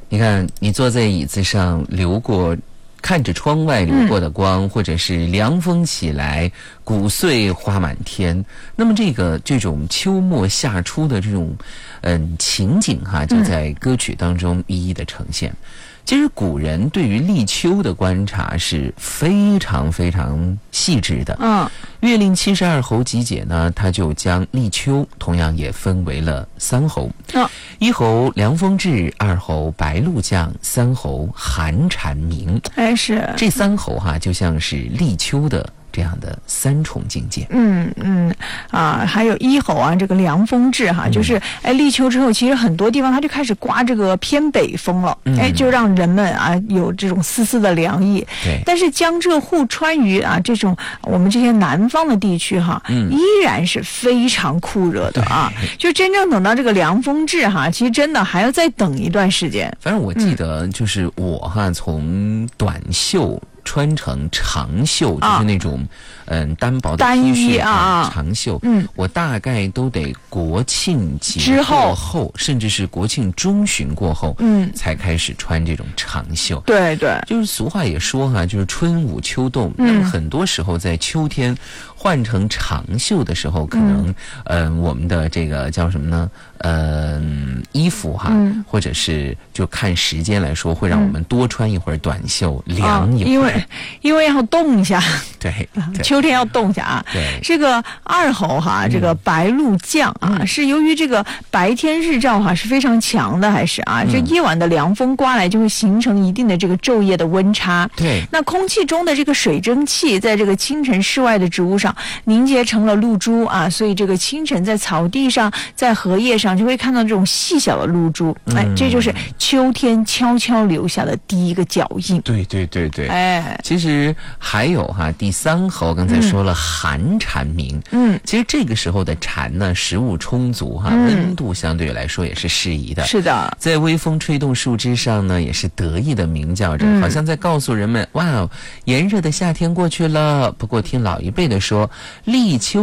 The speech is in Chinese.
你看，你坐在椅子上看着窗外流过的光，或者是凉风起来，谷穗花满天。那么这种秋末夏初的这种情景就在歌曲当中一一的呈现。其实古人对于立秋的观察是非常非常细致的。月令72候集解呢，它就将立秋同样也分为了3候。1候凉风至，2候白露降，3候寒蝉鸣。 是这3候就像是立秋的这样的3重境界。 还有1候这个凉风至就是立秋之后，其实很多地方它就开始刮这个偏北风了，就让人们有这种丝丝的凉意。 对， 但是江浙沪川渝这种我们这些南方的地区依然是非常酷热的就真正等到这个凉风至其实真的还要再等一段时间。 反正我记得就是我从短袖穿成长袖，就是那种单薄的 T 恤长袖，我大概都得国庆节过后，甚至是国庆中旬过后，才开始穿这种长袖。 对对， 就是俗话也说就是春捂秋冻。那么很多时候在秋天换成长袖的时候，可能我们的这个叫什么呢？衣服或者是就看时间来说，会让我们多穿一会儿短袖，凉一会儿。 因为要冻一下， 对， 秋天要冻一下对， 这个2候这个白露降是由于这个白天日照是非常强的，还是这夜晚的凉风刮来就会形成一定的这个昼夜的温差。 对， 那空气中的这个水蒸气在这个清晨室外的植物上凝结成了露珠所以这个清晨在草地上，在荷叶上就会看到这种细小的露珠。这就是秋天悄悄留下的第一个脚印。 对对对对，其实还有第3候，刚才说了寒蝉鸣。其实这个时候的蝉呢，食物充足温度相对来说也是适宜的。是的，在微风吹动树枝上呢，也是得意的鸣叫着，好像在告诉人们：哇，炎热的夏天过去了。不过听老一辈的说，立秋